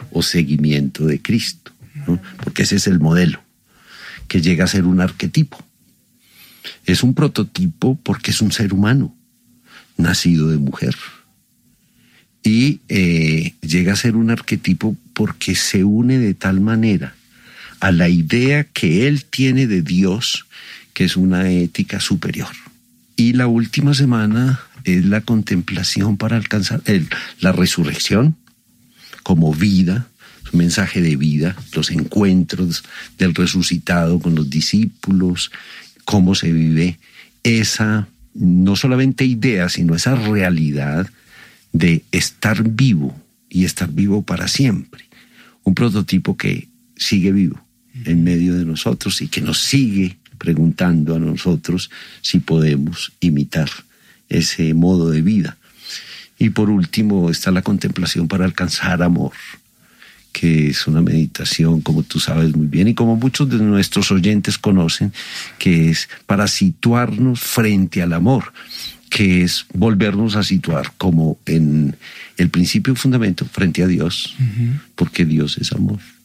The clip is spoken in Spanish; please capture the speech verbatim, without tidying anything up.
o seguimiento de Cristo, ¿no? Porque ese es el modelo, que llega a ser un arquetipo. Es un prototipo porque es un ser humano, nacido de mujer. Y eh, llega a ser un arquetipo porque se une de tal manera a la idea que él tiene de Dios, que es una ética superior. Y la última semana es la contemplación para alcanzar el, la resurrección como vida, un mensaje de vida, los encuentros del resucitado con los discípulos, cómo se vive esa, no solamente idea, sino esa realidad de estar vivo y estar vivo para siempre. Un prototipo que sigue vivo en medio de nosotros y que nos sigue preguntando a nosotros si podemos imitar ese modo de vida. Y por último está la contemplación para alcanzar amor, que es una meditación, como tú sabes muy bien, y como muchos de nuestros oyentes conocen, que es para situarnos frente al amor, que es volvernos a situar como en el principio y fundamento frente a Dios, uh-huh. porque Dios es amor.